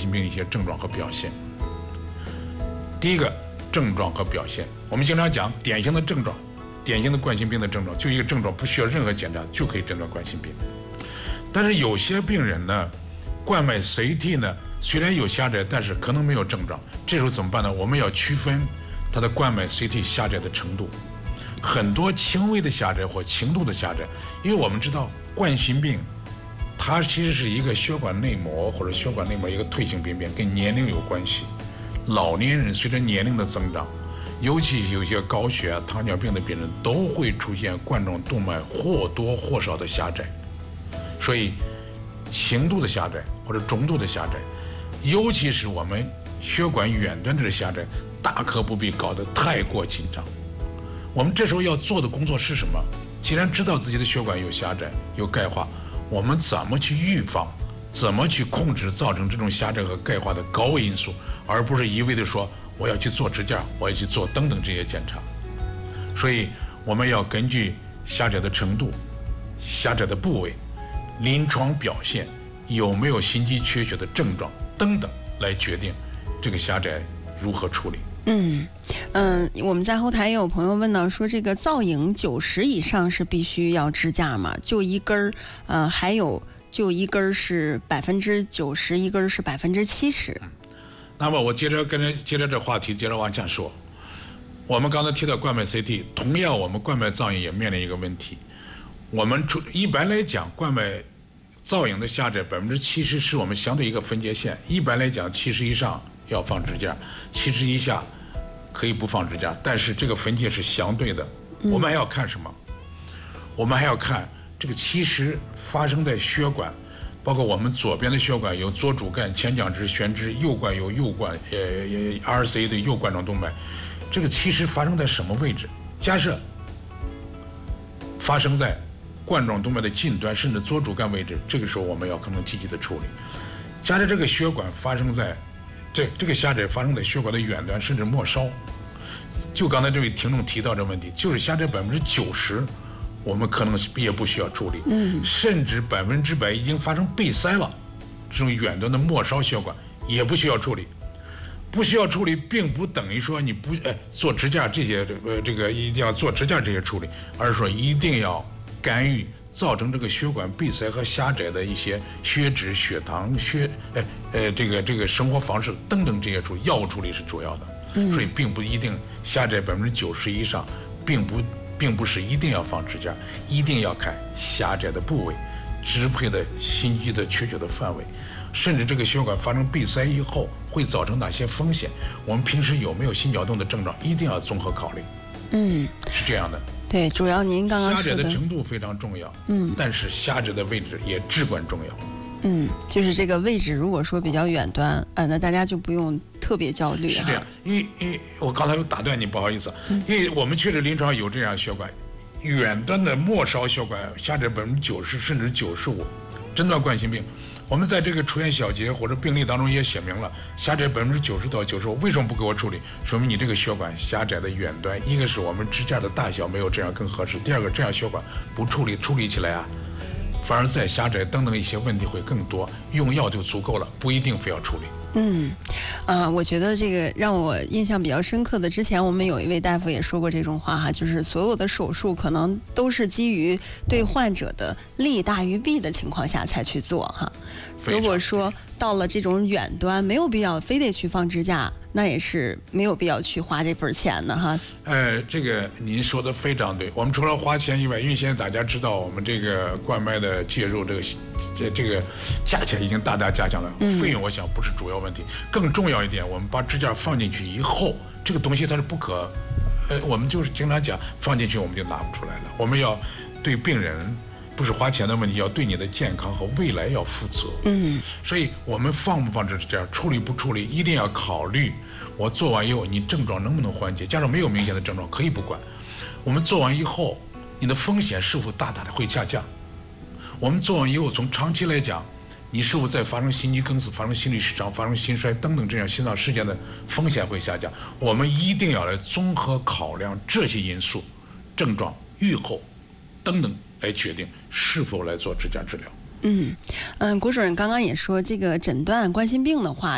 心病一些症状和表现。第一个症状和表现，我们经常讲典型的症状，典型的冠心病的症状，就一个症状不需要任何检查就可以诊断冠心病。但是有些病人呢，冠脉 CT 呢虽然有狭窄，但是可能没有症状，这时候怎么办呢？我们要区分它的冠脉 CT 狭窄的程度，很多轻微的狭窄或轻度的狭窄，因为我们知道冠心病它其实是一个血管内膜或者血管内膜一个退行病变，跟年龄有关系。老年人随着年龄的增长，尤其有些高血压、糖尿病的病人都会出现冠状动脉或多或少的狭窄，所以轻度的狭窄或者中度的狭窄，尤其是我们血管远端的狭窄，大可不必搞得太过紧张。我们这时候要做的工作是什么？既然知道自己的血管有狭窄、有钙化，我们怎么去预防？怎么去控制造成这种狭窄和钙化的高危因素，而不是一味的说我要去做支架，我要去做等等这些检查。所以我们要根据狭窄的程度、狭窄的部位、临床表现、有没有心肌缺血的症状等等来决定这个狭窄如何处理。 我们在后台也有朋友问到说，这个造影90以上是必须要支架吗？就一根还有就一根是90%，一根是70%。 那么我接着这话题接着往下说。我们刚才提到冠脉 CT， 同样我们冠脉造影也面临一个问题。我们一般来讲，冠脉造影的狭窄70%是我们相对一个分界线。一般来讲，70以上要放支架，70以下可以不放支架，但是这个分界是相对的。我们还要看什么？我们还要看这个70发生在血管，包括我们左边的血管有左主干、前降支、悬支，右冠有右冠RCA 的右冠状动脉。这个70发生在什么位置？假设发生在冠状动脉的近端，甚至左主干位置，这个时候我们要可能积极的处理。假设这个血管发生在这个狭窄发生在血管的远端，甚至末梢，就刚才这位听众提到这问题，就是狭窄90%，我们可能也不需要处理，甚至100%已经发生闭塞了，这种远端的末梢血管也不需要处理。不需要处理，并不等于说你不做支架这些这个一定要做支架这些处理，而是说一定要干预造成这个血管闭塞和狭窄的一些血脂、血糖、这个生活方式等等这些药物处理是主要的。所以并不一定狭窄90%以上，并不是一定要放支架，一定要看狭窄的部位、支配的心肌的缺血的范围，甚至这个血管发生闭塞以后会造成哪些风险，我们平时有没有心绞动的症状，一定要综合考虑。是这样的。 对，主要您刚刚说狭窄的程度非常重要，但是狭窄的位置也至关重要。 就是这个位置如果说比较远端，那大家就不用特别焦虑。 是这样，因为我刚才又打断你，不好意思，因为我们确实临床有这样血管，远端的末梢血管狭窄90%甚至95%，诊断冠心病。我们在这个出院小结或者病历当中也写明了，狭窄90%到95%，为什么不给我处理？说明你这个血管狭窄的远端，一个是我们支架的大小没有这样更合适，第二个这样血管不处理起来反而再狭窄等等一些问题会更多，用药就足够了，不一定非要处理。 我觉得这个让我印象比较深刻的，之前我们有一位大夫也说过这种话哈，就是所有的手术可能都是基于对患者的利大于弊的情况下才去做哈。如果说到了这种远端，没有必要非得去放支架，那也是没有必要去花这份钱的哈。 这个您说的非常对。我们除了花钱以外，因为现在大家知道我们这个冠脉的介入，这个价钱已经大大加强了，费用我想不是主要问题。更重要一点，我们把支架放进去以后，这个东西它是不可，我们就是经常讲放进去我们就拿不出来了。我们要对病人。不是花钱的问题，要对你的健康和未来要负责。所以我们放不放支架，处理不处理，一定要考虑我做完以后你症状能不能缓解。假如没有明显的症状，可以不管。我们做完以后，你的风险是否大大的会下降？我们做完以后，从长期来讲，你是否在发生心肌梗死、发生心律失常、发生心衰等等这样心脏事件的风险会下降？我们一定要来综合考量这些因素、症状、预后等等。来决定是否来做支架治疗。 郭主任刚刚也说，这个诊断冠心病的话，